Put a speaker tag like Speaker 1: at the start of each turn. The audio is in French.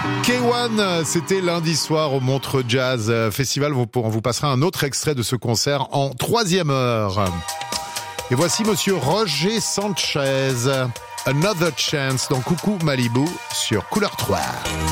Speaker 1: K1, c'était lundi soir au Montreux Jazz Festival. On vous passera un autre extrait de ce concert en 3e heure. Et voici monsieur Roger Sanchez, Another Chance dans Coucou Malibu sur Couleur 3.